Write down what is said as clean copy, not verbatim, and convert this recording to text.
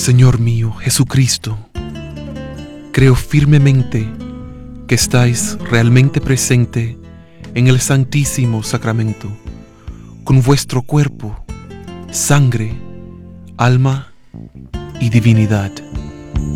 Señor mío Jesucristo, creo firmemente que estáis realmente presente en el Santísimo Sacramento, con vuestro cuerpo, sangre, alma y divinidad.